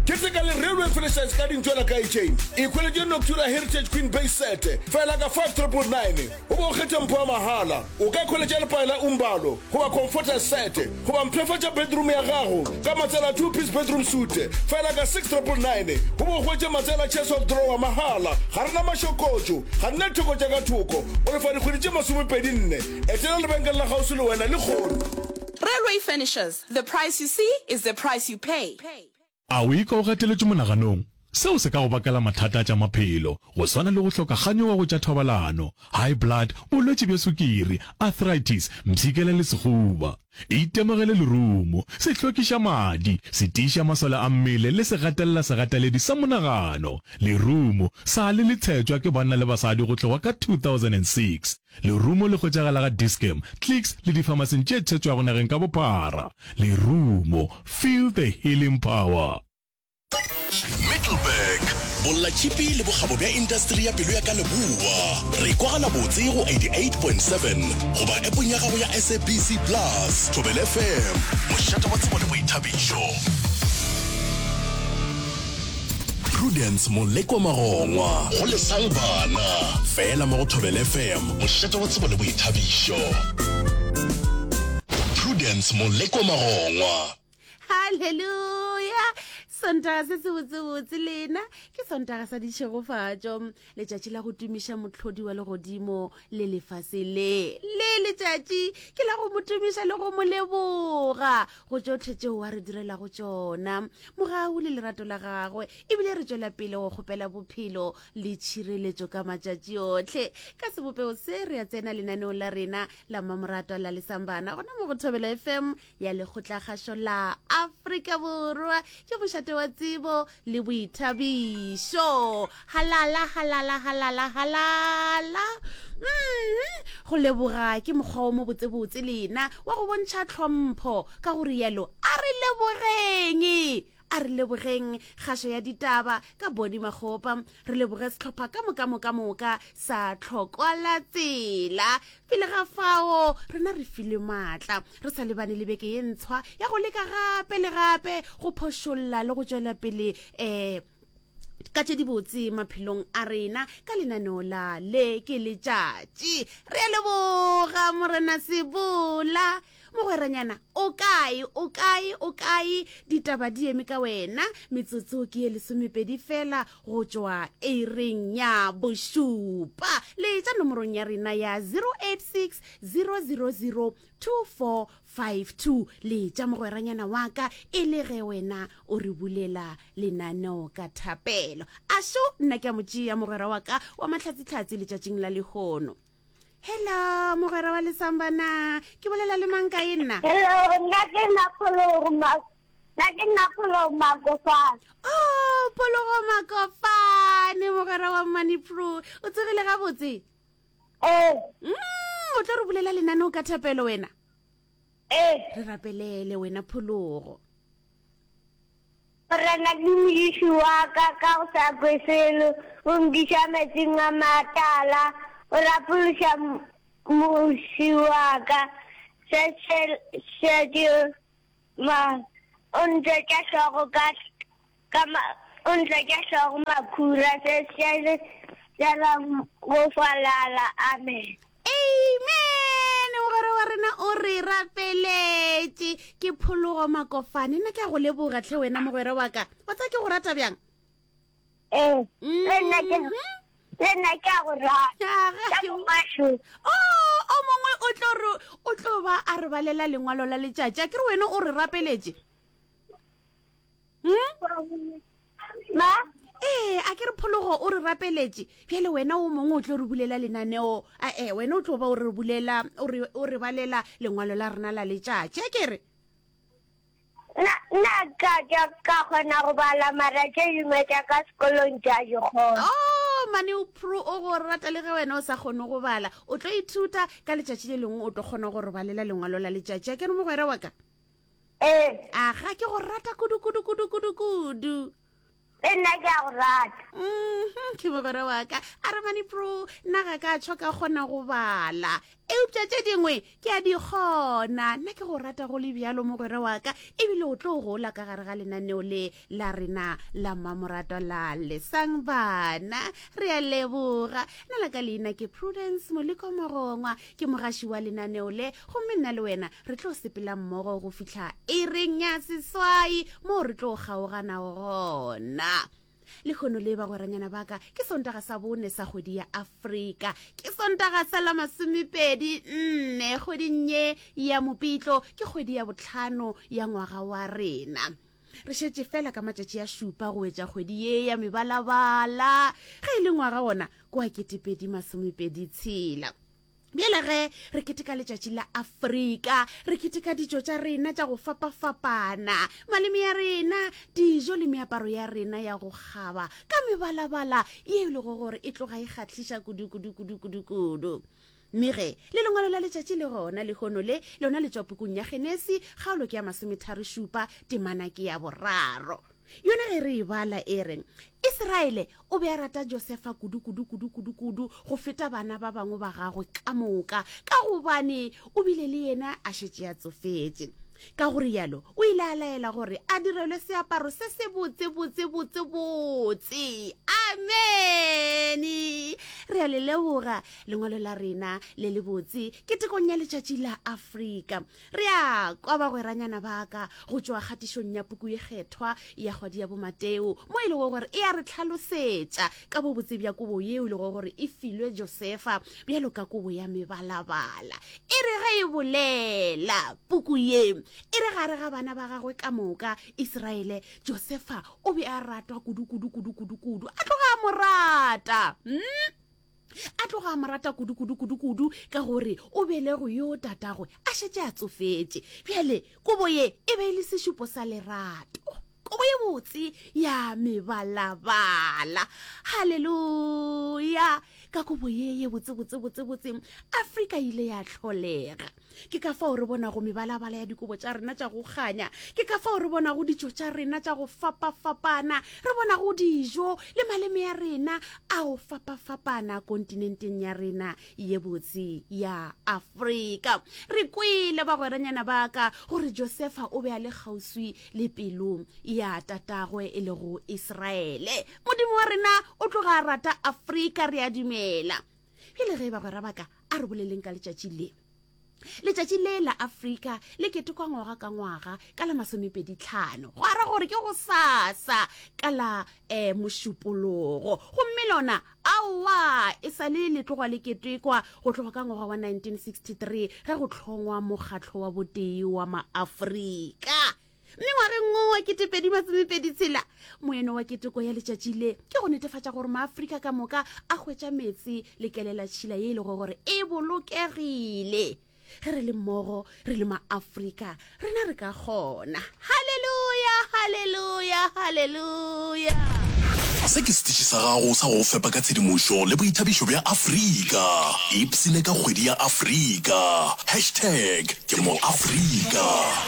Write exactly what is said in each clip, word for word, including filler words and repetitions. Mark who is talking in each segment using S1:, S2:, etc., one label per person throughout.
S1: Typically, railway finishers studying to like chain. Equality Noctura Heritage Queen Base set. File like a five triple nine. Who will hit them Pama Hala? Who can college Pila Umbalo? Who are comforter set? Who are prefer bedroom Yagaho? Kamatela two piece bedroom suit. File like a six triple nine. Who will watch a Matela chest of drawer Mahala? Harnama Shokoju. Hanetoko Jagatuko. Or if I could Jima Sumi Pedine. Eternal Bengala House and a little.
S2: Railway finishers. The price you see is the price you pay.
S3: A we go gateletse monaganong seo se ka go bakela mathata tša maphelo go swana le go hloka ganyo wa go tša thobalano high blood bolwetse bja sukiri arthritis mtshikela le sehuba itemogele lerumo se hlwekiša madi se tiiša masole a mmele le se gatelela se gateledi sa monagano lerumo sa le letshetšwa ke banna le basadi go tloga ka two thousand six lerumo le go tšagala ga Dischem Clicks le dipharmacing tše tshetšwa go nageng ka bophara lerumo feel the healing power.
S4: Middleburg bolla chipi le bogabo bja industry ya pelo ya ka lebua re kwagala botse go eighty-eight point seven go ba epong ya gago ya S A B C Plus Thobela F M mošata wa tsebo le boithabišo. Prudence Moleko Magongwa go lesang bana fela mo go Thobela F M mošata wa tsebo le boithabišo. Prudence Moleko Magongwa.
S5: Hallelujah. Sontaga se se botsebotse lena ke sontaga sa ditšhegofatšo letšatši la go tumiša mohlodi wa legodimo le lefase le le letšatši ke la go mo tumiša le go mo leboga go tšotlhe tšeo wa re direla go tšona mogau le lerato la gagwe ebile re tšwela pele go kgopela bophelo le tšhireletšo ka matšatši otlhe ka sebopeo se re a tsena lenaneo la rena la mamorato la lesambana gona mo go Thobela F M ya lekgotlakgašo la Afrika Borwa ke mošate wa tsebo le boithabišo halala halala halala halala go leboga ke mokgwa o mo botsebotse lena wa go bontšha tlhompho ka gore yalo a re lebogeng a re lebogeng kgašo ya ditaba ka Boni Magopa re leboge setlhopha ka moka moka moka sa tlhokwala tsela pele ga fao rena re file maatla re sa lebane le beke ye ntshwa ya go leka gape le gape go phošolla le go tšwela pele eh ka tše dibotse maphelong a rena ka lenaneo la le ke letšatši re leboga morena Sebola mogweranyana o kae o kae o kae ditaba di eme ka wena metsotso ke ye lesomepedi fela go tšwa ereng ya bošupa le tša nomorong ya rena ya zero eight six zero zero zero two four five two le tša mogweranyana wa ka e le ge wena o re bulela lenaneo ka thapelo ašo nna ke a motšea mogwera wa ka wa mahlatsitlhatsi letšatšing la lehono. Hello, mogwera wa lesambana ke bolela le mang ka ena?
S6: Hello, nna ke Napolo ma nna ke Napolo Makofane.
S5: Oh, Pologo Makofane mogwera wa Money Pro o tsegile ga botse?
S6: Eh.
S5: Mm, o tla re bolela lenaneo ka thapelo wena?
S6: Eh.
S5: Re rapelele wena Pologo.
S6: Re na ke moiši wa ka ka go sa kweselo o nkiša metsing a matala o rapološa moši wa ka se šetše ma o ntšetša hlogo ka o ntšetša hlogo makhura se šetše tšela go falala amen.
S5: Amen. Mogwera wa rena o re rapeletše ke Phologo Makofane nna ke a go leboga hle wena mogwera wa ka wa tsa ke go rata bjang?
S6: Eh le nna ke le nna ke a go rata
S5: o mongwe o tlo re o tlo ba a re balela lengwalo la letšatši a ke re wena o re rapeletše
S6: ma
S5: eh a ke re Phologo o re rapeletše bjale wena o mongwe o tlo re bulela lenaneo a eh wena o tlo ba o re bulela o re balela lengwalo la rena la letšatši a ke re
S6: nna ka ka kgona go bala mara tše dingwe tša ka sekolong tša di kgona.
S5: Oh Money Pro o go rata le ge wena o sa kgone go bala o tlo ithuta ka letšatši le lengwe o tlo kgona go re balela lengwalo la letšatši a ke re mogwera wa ka?
S6: Eh
S5: aga ke go rata kudu kudu kudu kudu kudu
S6: le nna ke a go rata.
S5: Mhm ke mogwera wa ka a re Money Pro nna ga ka tšhwa ka kgona go bala eupša tše dingwe ke a di kgona. Nna ke go rata go le bjalo mogwera wa ka, ebile o tlo gola ka gare ga lenaneo le la rena la mmamoratwa la lesang bana. Re a leboga. Nna la ka leina ke Prudence Moleko Morongwa, ke mogaši wa lenaneo le, gomme nna le wena re tlo sepela mmogo go fihla e reng ya seswai mo re tlo kgaogana gona. Le kgono le ba goranyana baka ke sontaga sa bone sa kgwedi ya Afrika, ke sontaga sa la masomepedi nne kgweding ye ya Mopitlo, ke kgwedi ya botlhano ya ngwaga wa rena. Re šetše fela ka matšatši ya šupa go etša kgwedi ye ya mebalabala, ge e le ngwaga ona ko wa ketepedi masomepedi tshela. Bjale ge re keteka letšatši la Afrika, re keteka dijo tša rena tša go fapafapana, maleme ya rena, dijo le meaparo ya rena ya go kgaba ka mebalabala ye le go gore e tloga e kgatlhiša kudu-kudu-kudu-kudu-kudu. Mme ge le lengwalo la letšatši le gona le kgono le lona le tšwa pukung ya Genesi kgaolo ke ya masometharo šupa temana ke ya boraro. Yona ge re e bala e reng Israele o be a rata Josefa kudu-kudu-kudu-kudu-kudu go feta bana ba bangwe ba gagwe ka moka, ka gobane o bile le yena a šetše a tsofetše. Ka gore yalo o ile a laela gore a direlwe seaparo se se botse-botse-botse-botse. Amen. Re a le leboga lengwalo la rena le le botse ke tekong ya letšatši la Afrika. Re a kwa bagweranyana baka go tšwa kgatišong ya puku e kgethwa ya kgwedi ya bomateo, mo e le go gore e a re tlhalosetša ka bobotse bja kobo yeo e le go gore e filwe Josefa bjalo ka kobo ya mebalabala. E re ge e bolela puku ye, e re gare ga bana ba gagwe ka moka Israele, Josefa o be a ratwa kudu-kudu-kudu-kudu-kudu, a tloga a morata hmm? a tloga a morata kudu-kudu-kudu-kudu ka gore o bele go yo tatagwe a šetše a tsofetše. Bjale kobo ye e be le sešupo sa lerato, kobo ye botse ya mebalabala. Haleluya. Ka kobo ye ye botse-botse-botse-botse Afrika ile ya tlholega. Ke ka fao re bona go mebalabala ya dikobo tša rena tša go kganya, ke ka fao re bona go dijo tša rena tša go fapafapana, re bona go dijo le maleme ya rena a go fapafapana kontinenteng ya rena ye botse ya Afrika. Re kwele bagweranyana baka gore Josefa o be a le kgauswi le pelo ya tatagwe e le go Israele. Modimo wa rena o tloga a rata Afrika, re a dumela. Pele ge bagwera baka a re boleleng ka letšatši le letšatši le la Afrika le ketekwa ngwaga ka ngwaga ka la masomepedi tlhano, go ara gore ke go sasa ka la eh, mošupologo, gomme lona aowa e sa le le tloga le ketekwa go tloga ka ngwaga wa nineteen sixty-three ge go tlhongwa mokgatlo wa botei wa maAfrika. Mme ngwageng o wa ketepedi masomepedi tshela, moeno wa keteko ya letšatši le ke go netefatša gore maAfrika ka moka a hwetša metsi le kelela tšhila ye e le go gore e bolokegile. Ge re le mmogo re le maAfrika rena re ka kgona. Haleluya, haleluya, haleluya.
S4: Se ke setiši sa gago sa go fepa ka tshedimošo le boithabišo bja Afrika. Ipsene ka kgwedi ya Afrika. Hashtag ke mo Afrika.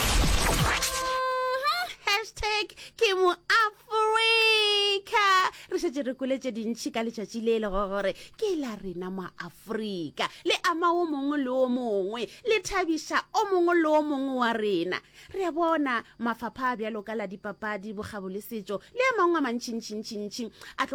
S5: Hashtag ke mo Afrika. Re šetše re koletše dintšhi ka letšatši le le gore ke la rena maAfrika, le ama o mongwe le o mongwe, le thabiša o mongwe le o mongwe wa rena. Re a bona mafapha a bjalo ka la dipapadi, bogabo le setšo le a mangwe a mantšintšintšintši a